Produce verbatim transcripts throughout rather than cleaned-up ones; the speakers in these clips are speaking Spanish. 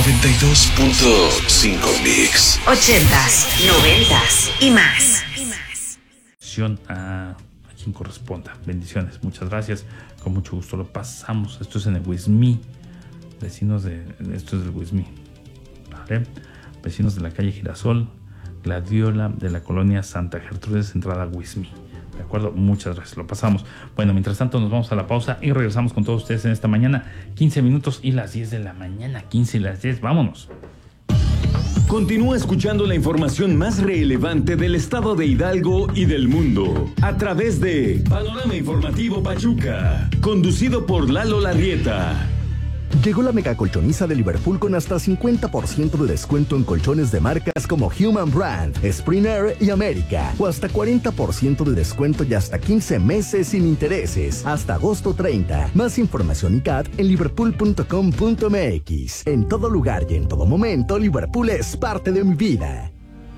noventa y dos punto cinco Mix. Ochentas, noventas y más. A, a quien corresponda. Bendiciones, muchas gracias. Con mucho gusto lo pasamos. Esto es en el Wismi. Vecinos de. Esto es del Wismi. ¿Vale? Vecinos de la calle Girasol, Gladiola, de la colonia Santa Gertrudis, entrada Wismi. De acuerdo, muchas gracias, lo pasamos. Bueno, mientras tanto nos vamos a la pausa y regresamos con todos ustedes en esta mañana. quince minutos y las diez de la mañana, quince y las diez, vámonos. Continúa escuchando la información más relevante del estado de Hidalgo y del mundo a través de Panorama Informativo Pachuca, conducido por Lalo Larrieta. Llegó la mega colchoniza de Liverpool con hasta cincuenta por ciento de descuento en colchones de marcas como Human Brand, Springer y América, o hasta cuarenta por ciento de descuento y hasta quince meses sin intereses, hasta agosto treinta. Más información y C A D en liverpool punto com punto m x. En todo lugar y en todo momento, Liverpool es parte de mi vida.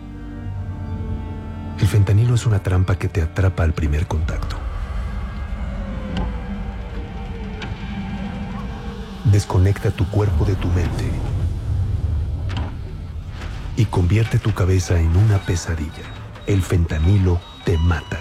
El fentanilo es una trampa que te atrapa al primer contacto. Desconecta tu cuerpo de tu mente y convierte tu cabeza en una pesadilla. El fentanilo te mata.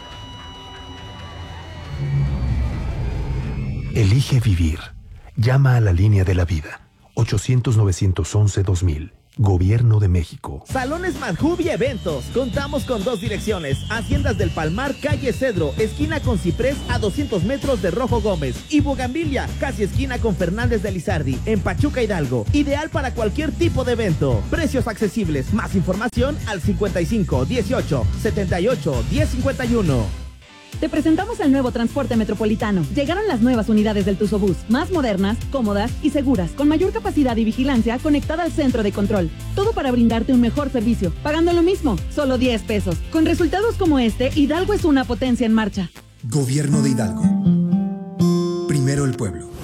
Elige vivir. Llama a la línea de la vida. ochocientos, novecientos once, dos mil. Gobierno de México. Salones Manhub y Eventos. Contamos con dos direcciones. Haciendas del Palmar, calle Cedro, esquina con Ciprés a doscientos metros de Rojo Gómez. Y Bugambilia, casi esquina con Fernández de Lizardi, en Pachuca, Hidalgo. Ideal para cualquier tipo de evento. Precios accesibles. Más información al cincuenta y cinco, dieciocho, setenta y ocho, diez cincuenta y uno. Te presentamos el nuevo transporte metropolitano. Llegaron las nuevas unidades del Tuzobús, más modernas, cómodas y seguras, con mayor capacidad y vigilancia conectada al centro de control. Todo para brindarte un mejor servicio, pagando lo mismo, solo diez pesos. Con resultados como este, Hidalgo es una potencia en marcha. Gobierno de Hidalgo. Primero el pueblo.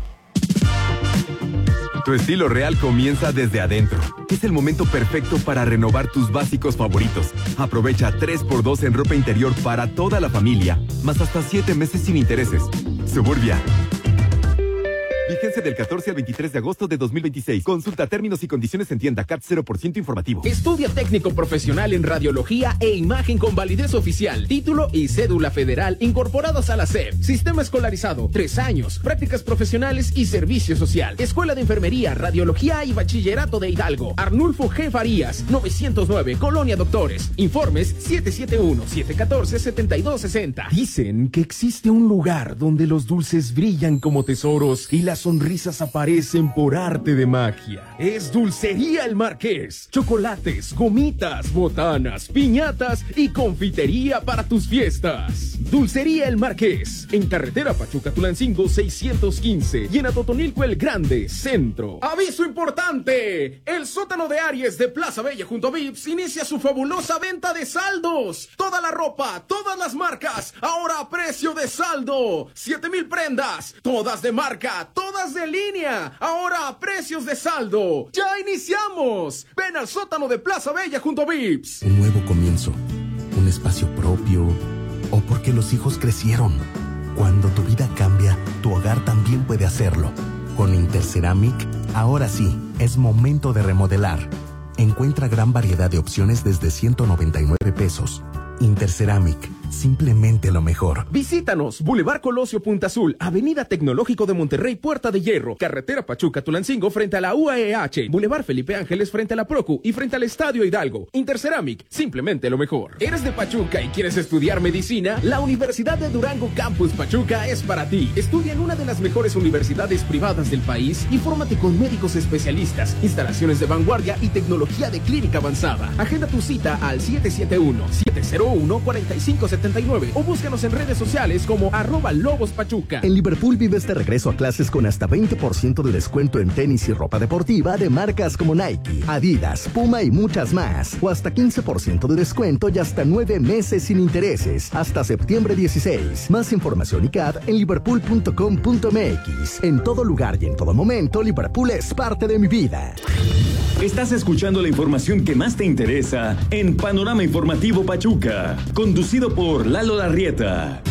Tu estilo real comienza desde adentro. Es el momento perfecto para renovar tus básicos favoritos. Aprovecha tres por dos en ropa interior para toda la familia, más hasta siete meses sin intereses. Suburbia. Vigencia del catorce al veintitrés de agosto de dos mil veintiséis. Consulta términos y condiciones en tienda. C A T cero por ciento informativo. Estudia técnico profesional en radiología e imagen con validez oficial, título y cédula federal incorporados a la S E P. Sistema escolarizado, tres años, prácticas profesionales y servicio social. Escuela de Enfermería, Radiología y Bachillerato de Hidalgo. Arnulfo G. Farías, novecientos nueve, Colonia Doctores. Informes siete siete uno, siete uno cuatro, siete dos seis cero. Dicen que existe un lugar donde los dulces brillan como tesoros y las sonrisas aparecen por arte de magia. Es Dulcería El Marqués. Chocolates, gomitas, botanas, piñatas y confitería para tus fiestas. Dulcería El Marqués. En carretera Pachuca-Tulancingo seiscientos quince y en Atotonilco El Grande, centro. ¡Aviso importante! El sótano de Aries de Plaza Bella junto a Vips inicia su fabulosa venta de saldos. Toda la ropa, todas las marcas, ahora a precio de saldo. Siete mil prendas, todas de marca, todas de línea, ahora a precios de saldo. ¡Ya iniciamos! Ven al sótano de Plaza Bella junto a Vips. Un nuevo comienzo, un espacio propio, o porque los hijos crecieron. Cuando tu vida cambia, tu hogar también puede hacerlo. Con Interceramic, ahora sí, es momento de remodelar. Encuentra gran variedad de opciones desde ciento noventa y nueve pesos. Interceramic, simplemente lo mejor. Visítanos, Boulevard Colosio Punta Azul, Avenida Tecnológico de Monterrey, Puerta de Hierro, Carretera Pachuca-Tulancingo frente a la U A E H, Boulevard Felipe Ángeles frente a la Procu y frente al Estadio Hidalgo. Interceramic, simplemente lo mejor. ¿Eres de Pachuca y quieres estudiar medicina? La Universidad de Durango Campus Pachuca es para ti. Estudia en una de las mejores universidades privadas del país y fórmate con médicos especialistas, instalaciones de vanguardia y tecnología de clínica avanzada. Agenda tu cita al siete siete uno, siete cero uno, cuatro cinco siete nueve o búscanos en redes sociales como arroba Lobos Pachuca. En Liverpool vives de regreso a clases con hasta veinte por ciento de descuento en tenis y ropa deportiva de marcas como Nike, Adidas, Puma y muchas más. O hasta quince por ciento de descuento y hasta nueve meses sin intereses. Hasta septiembre dieciséis. Más información y C A D en liverpool punto com punto m x. En todo lugar y en todo momento, Liverpool es parte de mi vida. Estás escuchando la información que más te interesa en Panorama Informativo Pachuca, conducido por Lalo Larrieta.